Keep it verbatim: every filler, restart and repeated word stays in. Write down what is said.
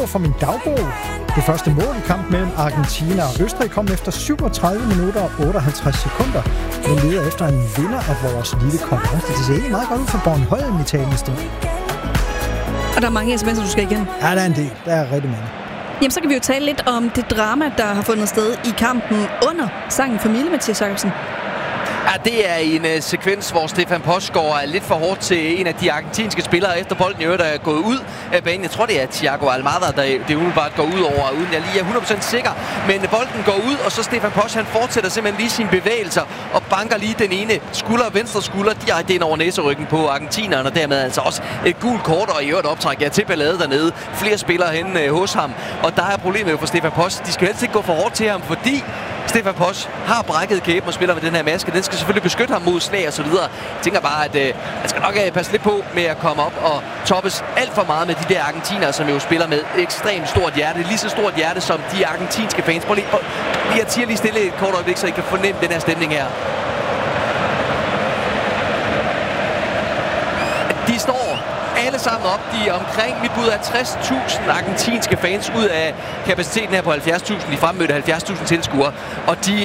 for min dagbog. Det første mål i kampen mellem Argentina og Østrig kom efter syvogtredive minutter og otteoghalvtreds sekunder. Vi leder efter en vinder af vores lille konkurrence. Det ser ikke meget godt ud for Bornholm i talende stund. Og der er mange sms'er, du skal igen. Ja, der er en del. Der er rigtig mange. Jamen, så kan vi jo tale lidt om det drama, der har fundet sted i kampen under sangen Familie, Mathias Jacobsen. Ja, det er en uh, sekvens, hvor Stefan Posch går lidt for hårdt til en af de argentinske spillere, efter bolden i øvrigt er gået ud af banen. Jeg tror, det er Thiago Almada, der det umiddelbart går ud over, uden jeg lige er hundrede procent sikker. Men bolden går ud, og så Stefan Posch, han fortsætter simpelthen lige sine bevægelser og banker lige den ene skulder, venstre skulder, direkte ind over næseryggen på argentineren, og dermed altså også et gult kort og i øvrigt optræk ja, til ballade dernede. Flere spillere hen uh, hos ham, og der er problemet jo for Stefan Posch. De skal helst ikke gå for hårdt til ham, fordi Stefan Posch har brækket kæben og spiller med den her maske. Den skal selvfølgelig beskytte ham mod slag og så videre. Jeg tænker bare, at øh, han skal nok øh, passe lidt på med at komme op og toppes alt for meget med de der argentinere, som jo spiller med ekstremt stort hjerte. Lige så stort hjerte som de argentinske fans. Prøv lige, prøv, lige at tige lige stille et kort øjeblik, så I kan fornemme den her stemning her. De står alle sammen op. De er omkring mit bud af tres tusind argentinske fans ud af kapaciteten her på halvfjerds tusind. De fremmødte halvfjerds tusind tilskuere. Og de